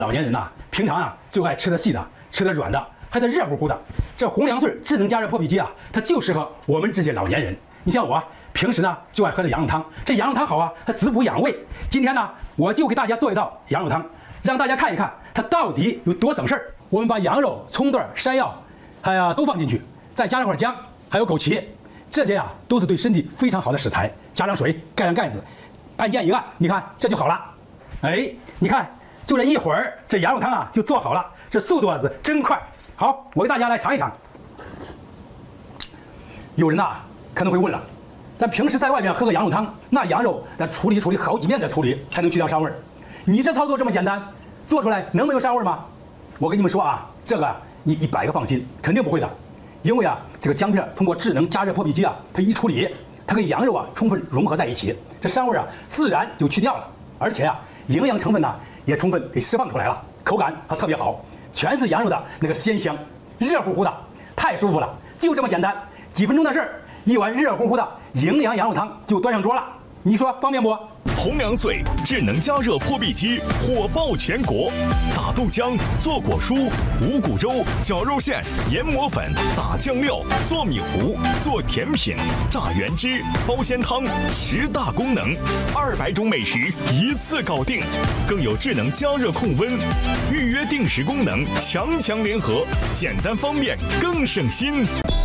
老年人呐，平常啊就爱吃的细的，吃的软的，还得热乎乎的。这红粮穗智能加热破壁机啊，它就适合我们这些老年人。你像我平时呢就爱喝这羊肉汤，这羊肉汤好啊，它滋补养胃。今天呢，我就给大家做一道羊肉汤，让大家看一看它到底有多省事儿。我们把羊肉、葱段、山药，都放进去，再加上块姜，还有枸杞，这些啊都是对身体非常好的食材。加上水，盖上盖子，按键一按，你看这就好了。哎，你看。就这一会儿，这羊肉汤啊就做好了，这速度啊是真快。好，我给大家来尝一尝。有人呐可能会问了，咱平时在外面喝羊肉汤，那羊肉得处理好几遍的处理才能去掉膻味儿。你这操作这么简单，做出来能没有膻味吗？我跟你们说啊，这个你100个放心，肯定不会的。因为啊，这个姜片通过智能加热破壁机啊，它一处理，它跟羊肉啊充分融合在一起，这膻味啊自然就去掉了，而且啊营养成分呢也充分给释放出来了，口感还特别好，全是羊肉的那个鲜香，热乎乎的，太舒服了。就这么简单，几分钟的事儿，一碗热乎乎的营养羊肉汤就端上桌了。你说方便不？ 红粮穗智能加热破壁机火爆全国，打豆浆、做果蔬、五谷粥、绞肉馅、研磨粉、打酱料、做米糊、做甜品、榨原汁、包鲜汤，10大功能，200种美食一次搞定，更有智能加热控温、预约定时功能，强联合，简单方便更省心。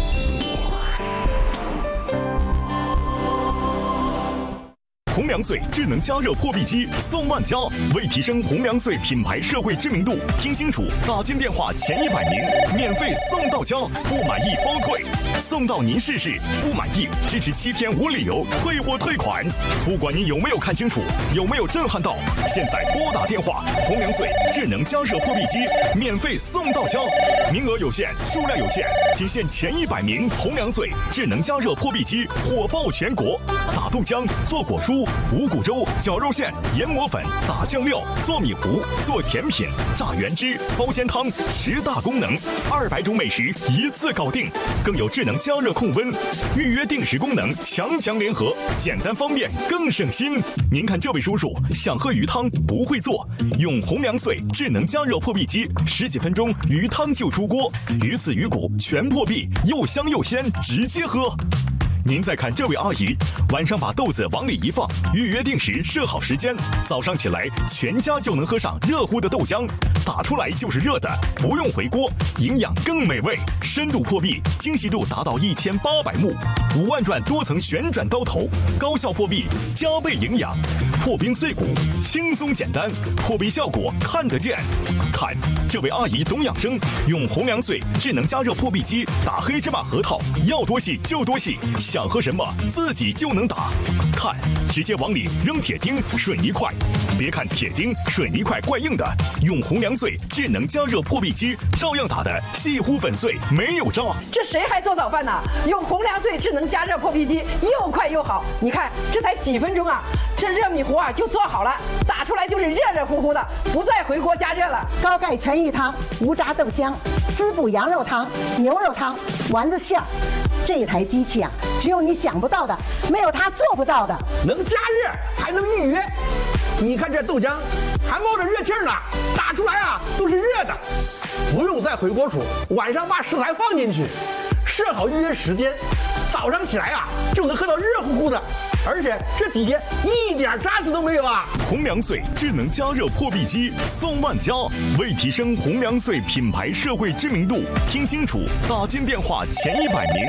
红粮穗智能加热破壁机送万家，为提升红粮穗品牌社会知名度，听清楚，打进电话前100名，免费送到家，不满意包退，送到您试试，不满意支持7天无理由退货退款。不管您有没有看清楚，有没有震撼到，现在拨打电话，红粮穗智能加热破壁机免费送到家，名额有限，数量有限，仅限前100名。红粮穗智能加热破壁机火爆全国，打豆浆、做果蔬、五谷粥、绞肉馅、研磨粉、打酱料、做米糊、做甜品、榨原汁、包鲜汤，10大功能，200种美食一次搞定，更有智能加热控温、预约定时功能，强联合，简单方便更省心。您看这位叔叔想喝鱼汤不会做，用红粮穗智能加热破壁机，10几分钟鱼汤就出锅，鱼刺鱼骨全破壁，又香又鲜，直接喝。您再看这位阿姨，晚上把豆子往里一放，预约定时设好时间，早上起来全家就能喝上热乎的豆浆，打出来就是热的，不用回锅，营养更美味，深度破壁，精细度达到1800目，5万转多层旋转刀头，高效破壁，加倍营养，破冰碎骨，轻松简单，破壁效果看得见。看这位阿姨懂养生，用红粮穗智能加热破壁机打黑芝麻核桃，要多细就多细，想喝什么自己就能打。看，直接往里扔铁钉、水泥块，别看铁钉、水泥块怪硬的，用红粮穗智能加热破壁机照样打得细乎粉碎，没有渣。 这谁还做早饭呢？用红粮穗智能加热破壁机又快又好，你看这才几分钟啊，这热米糊啊就做好了，打出来就是热乎乎的，不再回锅加热了。 高钙全鱼汤、无渣豆浆、滋补羊肉汤、牛肉汤、丸子馅儿。这台机器啊，只有你想不到的，没有它做不到的。 能加热还能预约，你看这豆浆还冒着热气呢，打出来啊都是热的，不用再回锅煮，晚上把食材放进去，设好预约时间，早上起来啊就能喝到热乎乎的，而且这底下一点渣子都没有啊！ 红粮穗智能加热破壁机送万家，为提升红粮穗品牌社会知名度，听清楚，打进电话前100名。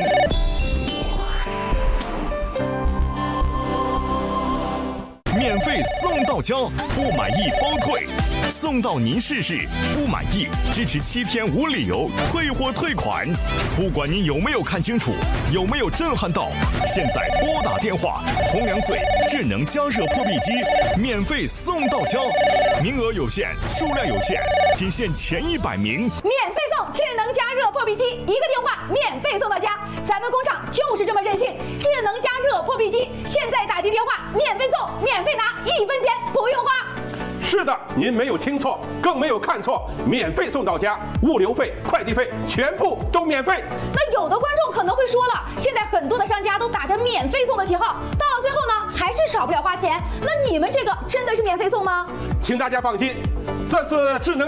免费送到家，不满意包退，送到您试试，不满意支持7天无理由退货退款。不管您有没有看清楚，有没有震撼到，现在拨打电话，红粮穗智能加热破壁机免费送到家，名额有限，数量有限，仅限前100名。 免费送智能加热破壁机，1个电话免费送到家。咱们工厂就是这么任性，智能加热破壁机，现在打进电话免费送，免费拿，1分钱不用花。 是的，您没有听错，更没有看错，免费送到家，物流费、快递费全部都免费。 那有的观众可能会说了，现在很多的商家都打着免费送的旗号，到了最后呢，还是少不了花钱。那你们这个真的是免费送吗？ 请大家放心，这次智能